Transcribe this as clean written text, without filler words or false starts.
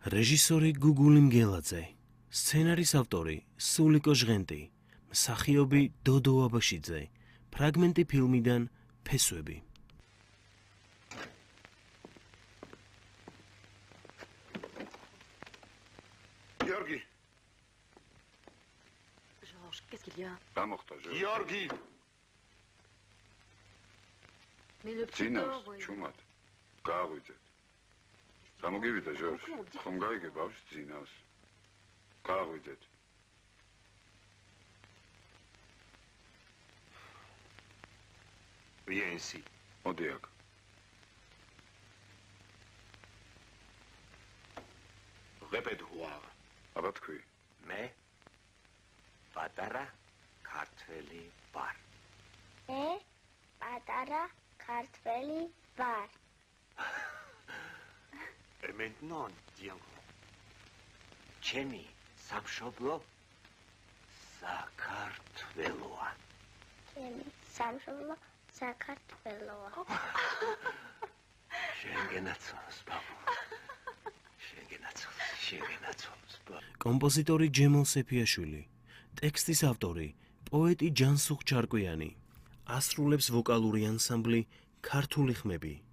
რეჟისორი გუგული მგელაძე, სცენარის ავტორი სულიკო ჟღენტი, მსახიობი დოდო აბაშიძე, ფრაგმენტი ფილმიდან ფესვები. Georgi. Georges, qu'est-ce qu'il y a? Pas morta, Georgi. Mais le petit Zinas, dort, oui. Chumat. Გააღვიძეთ. გამოგივიდა ჟორჟ. ხომ გაიგე ბავშვ ძინავს. გააღვიძეთ. Viens ici. მოდი აქ. Répète voir. აბა თქვი. მე პატარა ქართველი ვარ. მე პატარა ქართველი ვარ. Et maintenant, Django. ჩემი სამშობლო საქართველოა. ჩემი სამშობლო საქართველოა. შენ გენაცვალოს, ბაბუ. შენ გენაცვალოს, ბაბუ. კომპოზიტორი ჯემალ სეფიაშვილი, ტექსტის ავტორი პოეტი ჯანსუღ ჩარკვიანი, ასრულებს ვოკალური ანსამბლი ქართული ხმები.